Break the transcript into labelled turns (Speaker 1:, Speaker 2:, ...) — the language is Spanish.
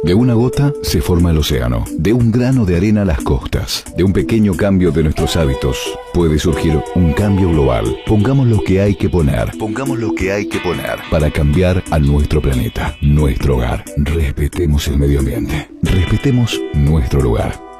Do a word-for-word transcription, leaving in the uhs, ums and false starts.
Speaker 1: De una gota se forma el océano, de un grano de arena las costas, de un pequeño cambio de nuestros hábitos puede surgir un cambio global. Pongamos lo que hay que poner, pongamos lo que hay que poner para cambiar a nuestro planeta, nuestro hogar. Respetemos el medio ambiente, respetemos nuestro lugar.